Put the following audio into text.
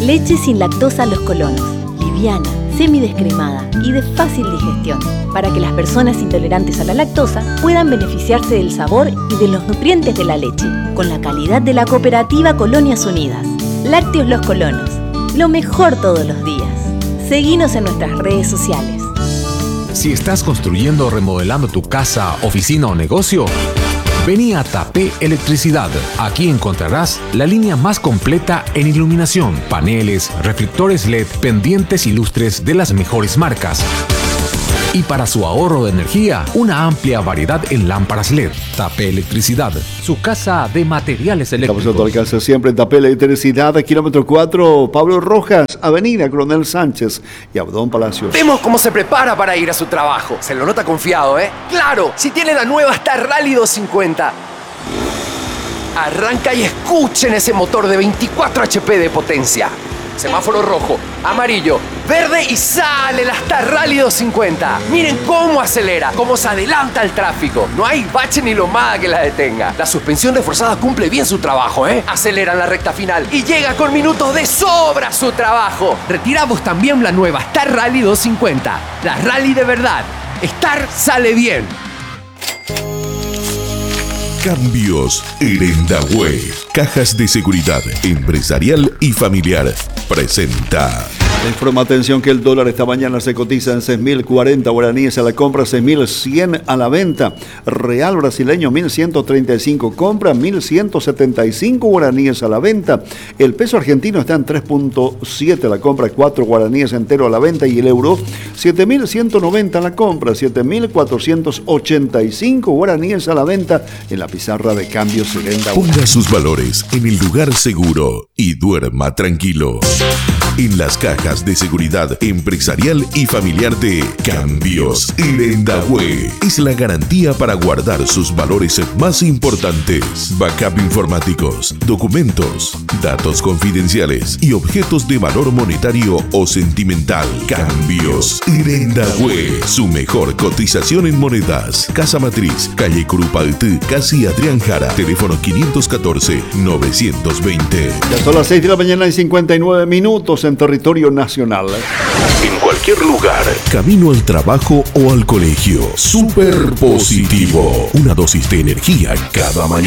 Leche sin lactosa Los Colonos. Liviana, semidescremada y de fácil digestión, para que las personas intolerantes a la lactosa puedan beneficiarse del sabor y de los nutrientes de la leche, con la calidad de la cooperativa Colonias Unidas. Lácteos Los Colonos, lo mejor todos los días. Seguinos en nuestras redes sociales. Si estás construyendo o remodelando tu casa, oficina o negocio, vení a Tapé Electricidad. Aquí encontrarás la línea más completa en iluminación, paneles, reflectores LED, pendientes y lustres de las mejores marcas. Y para su ahorro de energía, una amplia variedad en lámparas LED. Tapé Electricidad, su casa de materiales eléctricos. Estamos a tu alcance siempre en Tapé Electricidad, kilómetro 4, Pablo Rojas, Avenida Coronel Sánchez y Abdón Palacios. Vemos cómo se prepara para ir a su trabajo. Se lo nota confiado, ¿eh? ¡Claro! Si tiene la nueva Star Rally 250. Arranca y escuchen ese motor de 24 HP de potencia. Semáforo rojo, amarillo, verde y sale la Star Rally 250. Miren cómo acelera, cómo se adelanta al tráfico. No hay bache ni lomada que la detenga. La suspensión reforzada cumple bien su trabajo, ¿eh? Acelera en la recta final y llega con minutos de sobra a su trabajo. Retiramos también la nueva Star Rally 250. La Rally de verdad. Star sale bien. Cambios Irendahue. Cajas de seguridad empresarial y familiar. Presenta. Informa atención que el dólar esta mañana se cotiza en 6.040 guaraníes a la compra, 6.100 a la venta. Real brasileño 1.135 compra, 1.175 guaraníes a la venta. El peso argentino está en 3.7 a la compra, 4 guaraníes entero a la venta. Y el euro 7.190 a la compra, 7.485 guaraníes a la venta en la pizarra de cambios Irendahue. Ponga sus valores en el lugar seguro y duerma tranquilo. En las cajas de seguridad empresarial y familiar de Cambios Irendahue es la garantía para guardar sus valores más importantes: backup informáticos, documentos, datos confidenciales y objetos de valor monetario o sentimental. Cambios Irendahue, su mejor cotización en monedas. Casa Matriz, calle Curupaltí, casi Adrián Jara, teléfono 514-920. Ya son las 6 de la mañana y 59 minutos en territorio nacional. En cualquier lugar, camino al trabajo o al colegio. Super positivo. Una dosis de energía cada mañana.